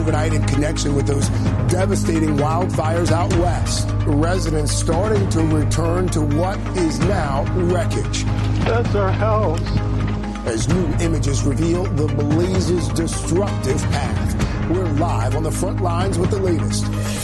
Overnight in connection with those devastating wildfires out west, residents starting to return to what is now wreckage. That's our house. As new images reveal the blaze's destructive path. We're live on the front lines with the latest.